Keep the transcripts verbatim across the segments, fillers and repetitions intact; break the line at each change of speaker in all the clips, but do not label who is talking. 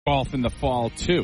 golf in the fall, too,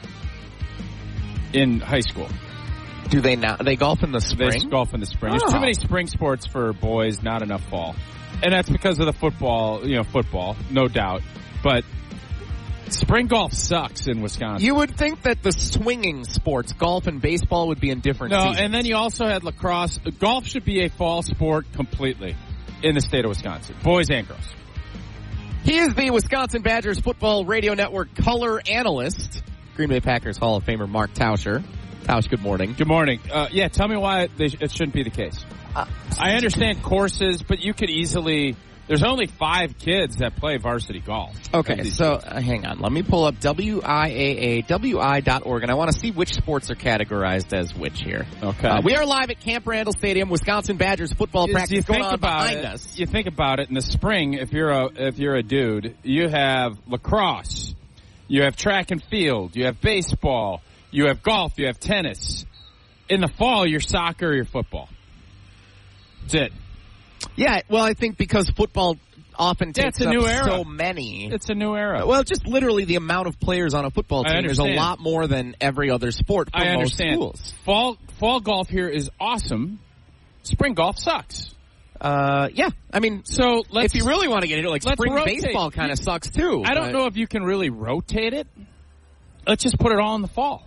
in high school.
Do they not? They golf in the spring?
They golf in the spring.
Oh.
There's too many spring sports for boys, not enough fall. And that's because of the football, you know, football, no doubt. But spring golf sucks in Wisconsin.
You would think that the swinging sports, golf and baseball, would be in different
No,
seasons.
and then you also had lacrosse. Golf should be a fall sport completely in the state of Wisconsin, boys and girls.
He is the Wisconsin Badgers Football Radio Network color analyst, Green Bay Packers Hall of Famer Mark Tauscher. Tausch, good morning.
Good morning. Uh, yeah, tell me why they sh- it shouldn't be the case. Uh, I understand courses, but you could easily... There's only five kids that play varsity golf.
Okay, so uh, hang on. Let me pull up W I A A, W I dot org, and I want to see which sports are categorized as which here.
Okay.
Uh, we are live at Camp Randall Stadium, Wisconsin Badgers football
Is,
practice going on
about
behind
it,
us.
You think about it, in the spring, if you're a if you're a dude, you have lacrosse, you have track and field, you have baseball, you have golf, you have tennis. In the fall, you're soccer or you're football. That's it.
Yeah, well, I think because football often
yeah,
takes
it's a new
up
era.
so many.
It's a new era.
Well, just literally the amount of players on a football team. There's a lot more than every other sport for
I
most
understand.
schools.
Fall fall golf here is awesome. Spring golf sucks.
Uh, yeah. I mean,
so let's,
if you really want to get into it, like spring
rotate.
baseball kind of sucks too.
I don't know if you can really rotate it. Let's just put it all in the fall.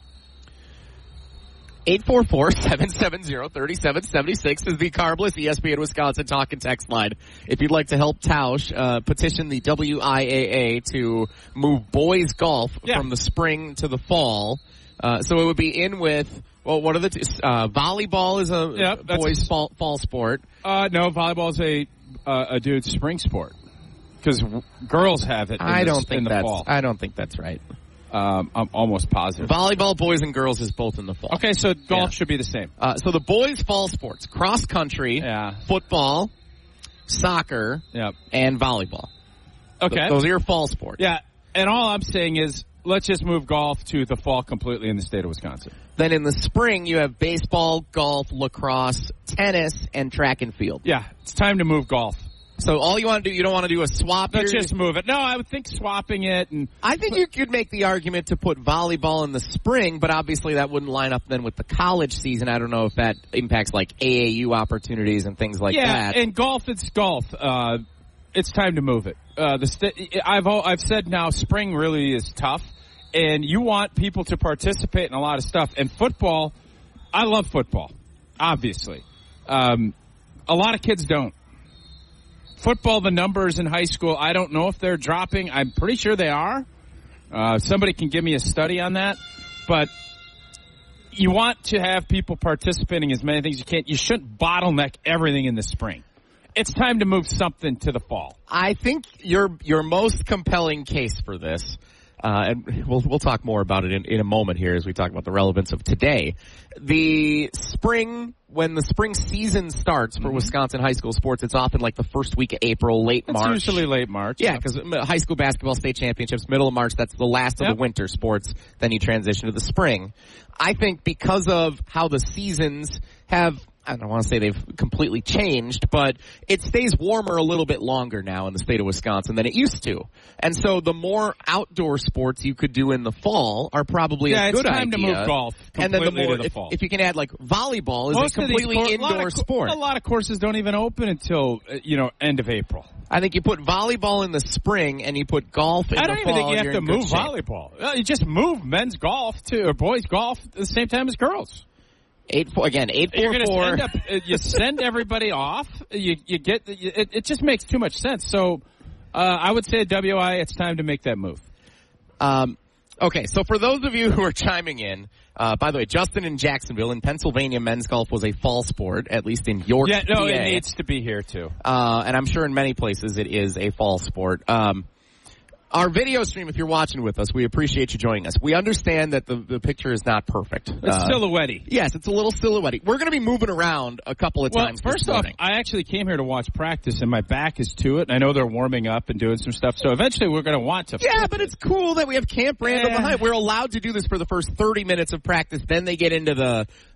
eight four four, seven seven zero, three seven seven six is the Carbliss E S P N Wisconsin talk and text line. If you'd like to help Tausch uh, petition the W I A A to move boys golf
yeah.
from the spring to the fall. Uh, so it would be in with, well, what are the, t- uh, volleyball is a
yep,
boys fall, fall sport.
Uh, no, volleyball is a, uh, a dude's spring sport. Because w- girls have it in
I
the,
don't think
in the
that's,
fall.
I don't think that's right.
Um, I'm almost positive.
Volleyball, boys and girls, is both in the fall.
Okay, so golf yeah. should be the same.
Uh, so the boys' fall sports, cross country,
yeah.
football, soccer,
yep.
and volleyball.
Okay.
Th- those are your fall sports.
Yeah, and all I'm saying is let's just move golf to the fall completely in the state of Wisconsin.
Then in the spring, you have baseball, golf, lacrosse, tennis, and track and field.
Yeah, it's time to move golf.
So all you want to do, you don't want to do a swap?
Let's
here?
just move it. No, I would think swapping it. and
I think you could make the argument to put volleyball in the spring, but obviously that wouldn't line up then with the college season. I don't know if that impacts like A A U opportunities and things like
yeah,
that.
Yeah, and golf, it's golf. Uh, it's time to move it. Uh, the st- I've I've said now spring really is tough, and you want people to participate in a lot of stuff. And football, I love football, obviously. Um, a lot of kids don't. Football, the numbers in high school, I don't know if they're dropping. I'm pretty sure they are. Uh, somebody can give me a study on that. But you want to have people participating as many things as you can. You shouldn't bottleneck everything in the spring. It's time to move something to the fall.
I think your your most compelling case for this, uh, and we'll we'll talk more about it in, in a moment here as we talk about the relevance of today. The spring, when the spring season starts for mm-hmm. Wisconsin high school sports, it's often like the first week of April, late
it's
March.
It's usually late March.
Yeah, because high school basketball state championships, middle of March, that's the last of
yep.
the winter sports. Then you transition to the spring. I think because of how the seasons have, I don't want to say they've completely changed, but it stays warmer a little bit longer now in the state of Wisconsin than it used to. And so the more outdoor sports you could do in the fall are probably
yeah,
a good idea.
Yeah, it's time to move golf completely
and then the more,
to the
if,
fall.
if you can add like volleyball is
Most
a completely
sport,
indoor
a of,
sport.
A lot of courses don't even open until, uh, you know, end of April.
I think you put volleyball in the spring and you put golf in the fall.
I don't even think you have to move
shape.
volleyball. Uh, you just move men's golf to, or boys golf at the same time as girls.
Eight four again. Eight four
You're
four.
End up, uh, you send everybody off. You you get you, it. It just makes too much sense. So uh, I would say W I. It's time to make that move.
Um. Okay. So for those of you who are chiming in, uh, by the way, Justin in Jacksonville in Pennsylvania, men's golf was a fall sport, at least in York.
Yeah. No,
P A.
it needs to be here too.
Uh, and I'm sure in many places it is a fall sport. Um. Our video stream, if you're watching with us, we appreciate you joining us. We understand that the, the picture is not perfect.
It's
uh,
silhouette-y.
Yes, it's a little silhouette-y. We're going to be moving around a couple of
well,
times.
First off, I actually came here to watch practice, and my back is to it. And I know they're warming up and doing some stuff, so eventually we're going to want to.
Yeah, but it's cool that we have Camp Randall
yeah.
behind. We're allowed to do this for the first thirty minutes of practice. Then they get into the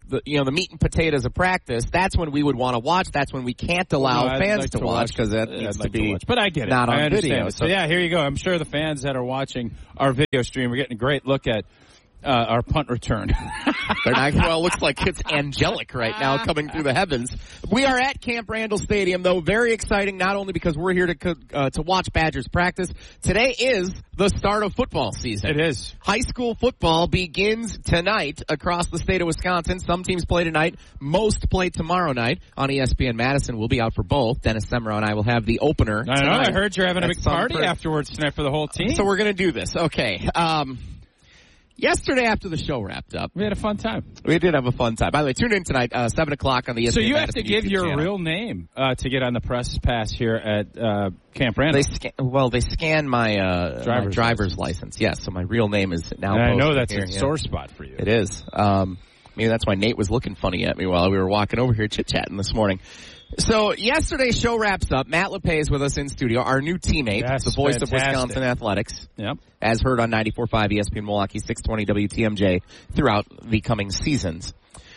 the you know the meat and potatoes of practice, that's when we would want to watch. That's when we can't allow
no,
fans
like
to,
to
watch because that
I'd
needs
like
to be.
To watch. But I get it.
Not on
I understand
video.
it. So yeah, here you go. I'm sure the fans that are watching our video stream are getting a great look at uh, our punt return.
They're not, well, it looks like it's angelic right now coming through the heavens. We are at Camp Randall Stadium, though. Very exciting, not only because we're here to uh, to watch Badgers practice. Today is the start of football season.
It is.
High school football begins tonight across the state of Wisconsin. Some teams play tonight. Most play tomorrow night on E S P N Madison. We'll be out for both. Dennis Semro and I will have the opener
I know. I heard you're having a big party
per-
afterwards tonight for the whole team.
So we're going to do this. Okay. Um... Yesterday, after the show wrapped up,
we had a fun time.
We did have a fun time. By the way, tune in tonight, uh, seven o'clock on the E S P N
So you
Madison
have to give
YouTube
your
channel.
real name uh, to get on the press pass here at uh, Camp Randall.
They scan, well, they scan my, uh,
driver's,
my driver's license. Yes, so my real name is now
and I know
posted
that's
here,
a
yeah.
sore spot for you.
It is. Um, maybe that's why Nate was looking funny at me while we were walking over here chit-chatting this morning. So yesterday's show wraps up. Matt LePay is with us in studio, our new teammate,
Yes,
the voice
fantastic.
of Wisconsin athletics.
Yep.
As heard on ninety-four point five E S P N Milwaukee, six twenty W T M J throughout the coming seasons.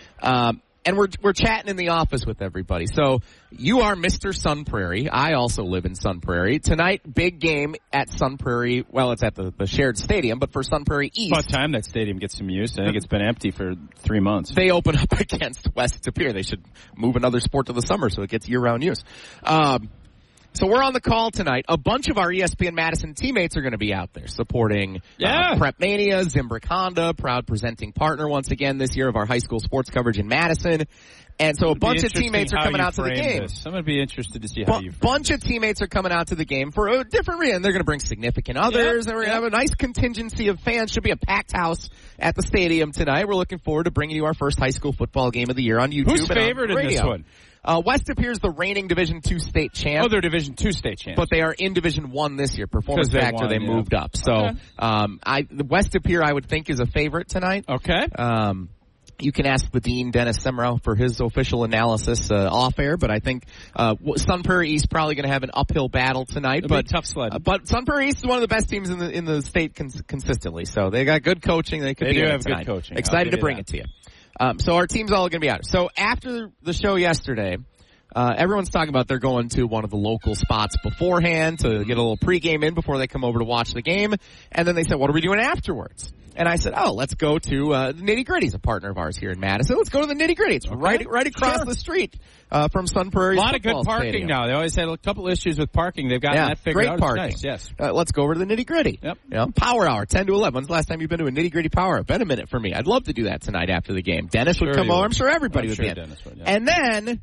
Um, and we're we're chatting in the office with everybody. So you are Mister Sun Prairie. I also live in Sun Prairie. Tonight, big game at Sun Prairie. Well, it's at the, the shared stadium, but for Sun Prairie East.
About time that stadium gets some use. I think it's been empty for three months.
They open up against West Superior. They should move another sport to the summer so it gets year-round use. Um, so we're on the call tonight. A bunch of our E S P N Madison teammates are going to be out there supporting
yeah.
uh, Prep Mania, Zimbrick Honda, proud presenting partner once again this year of our high school sports coverage in Madison. And so a bunch of teammates are coming out to the game.
This. I'm going to be interested to see
B-
how you frame
bunch of teammates are coming out to the game for a different reason. They're going to bring significant others,
yep,
and we're
yep.
going to have a nice contingency of fans. Should be a packed house at the stadium tonight. We're looking forward to bringing you our first high school football game of the year on YouTube.
Who's
and
favored
on
in this one?
Uh, West appears the reigning Division two state champ.
Oh, they're Division two state champs.
But they are in Division one this year. Performance
they
factor,
won,
they
yeah.
moved up. So,
Okay.
um, I, the West appear, I would think, is a favorite tonight.
Okay.
Um, you can ask the Dean, Dennis Semro, for his official analysis uh, off air, but I think uh, Sun Prairie East probably going to have an uphill battle tonight.
It'll
but
be a tough sled.
Uh, but Sun Prairie East is one of the best teams in the in the state cons- consistently. So they got good coaching. They could
They
be
do
in
have
it
good
tonight.
coaching. I'll
Excited
give
to
you
bring
that.
it to you. Um, so our team's all going to be out. So after the show yesterday, Uh, everyone's talking about they're going to one of the local spots beforehand to get a little pregame in before they come over to watch the game. And then they said, what are we doing afterwards? And I said, oh, let's go to uh, the Nitty Gritty's a partner of ours here in Madison. Let's go to the Nitty Gritty. It's
Okay.
right right across
Sure.
the street uh, from Sun Prairie.
A lot of good
football
parking
stadium.
now. They always had a couple issues with parking. They've gotten
Yeah,
that figured
great
out. It's
parking.
nice, yes.
Uh, let's go over to the Nitty Gritty.
Yep.
You know, Power Hour, ten to eleven. When's the last time you've been to a Nitty Gritty Power Hour? Been a minute for me. I'd love to do that tonight after the game. Dennis
Sure
would come
you
over.
would.
I'm sure everybody
I'm
would
sure
be in.
Dennis would, yeah.
And then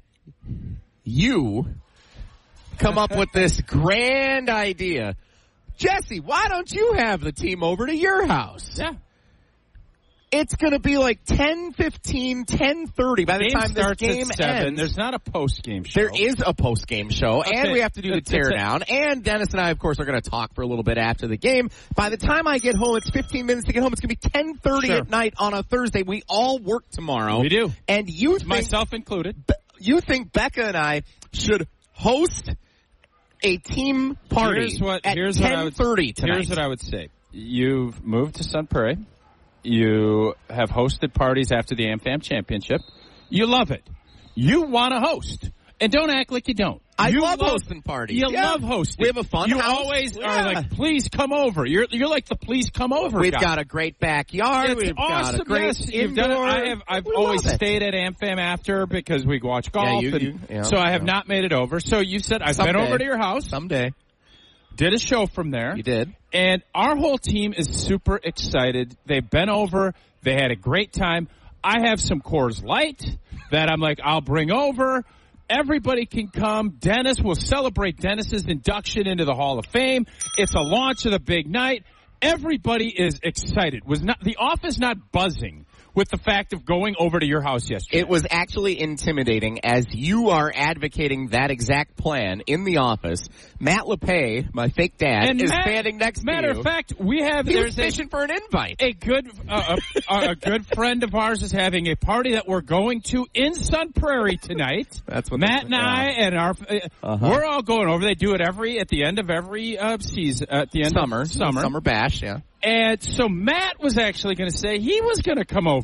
you come up with this grand idea. Jesse, why don't you have the team over to your house?
Yeah.
It's going to be like ten fifteen, ten thirty by the
Game
time this
starts
game
at seven.
ends.
There's not a post-game show.
There is a post-game show,
Okay.
and we have to do the
That's- that's
teardown. And Dennis and I, of course, are going to talk for a little bit after the game. By the time I get home, it's fifteen minutes to get home. It's going to be ten thirty
Sure.
at night on a Thursday. We all work tomorrow.
We do.
And you think,
Myself included.
you think Becca and I should host a team party
Here's what,
at
here's what I
ten
would,
thirty tonight?
Here's what I would say. You've moved to Sun Prairie. You have hosted parties after the AmFam Championship. You love it. You want to host. And don't act like you don't.
I
you
love hosting parties.
You
Yeah.
love hosting.
We have a fun
You
house.
always
Yeah.
are like, please come over. You're you're like the please come over
We've
guy.
got a great backyard.
It's
We've
awesome.
got a great
yes, you've done it.
indoor.
I have. I've
We
always
love it.
stayed at AmFam after because we watch golf.
Yeah, you-
and
you- yeah,
so I have
yeah.
not made it over. So you said I've
Someday.
been over to your house,
Someday.
did a show from there.
You did.
And our whole team is super excited. They've been over. They had a great time. I have some Coors Light that I'm like, I'll bring over. Everybody can come. Dennis will celebrate Dennis's induction into the Hall of Fame. It's a launch of the big night. Everybody is excited. Was not the office not buzzing with the fact of going over to your house yesterday?
It was actually intimidating as you are advocating that exact plan in the office. Matt LePay, my fake dad,
And
is
Matt-
standing next
Matter
to you.
of fact, we have
He
there's
was
a,
fishing for an invite.
a good uh, a, a good friend of ours is having a party that we're going to in Sun Prairie tonight.
That's what
Matt and I and our uh,
Uh-huh.
we're all going over. They do it every at the end of every uh, season at the end
Summer.
of summer.
Summer bash, yeah.
And so Matt was actually going to say he was going to come over.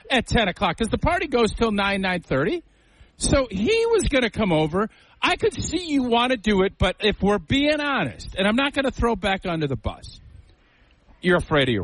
at ten o'clock because the party goes till nine, nine thirty. So he was going to come over. I could see you want to do it, but if we're being honest, and I'm not going to throw back under the bus, you're afraid of your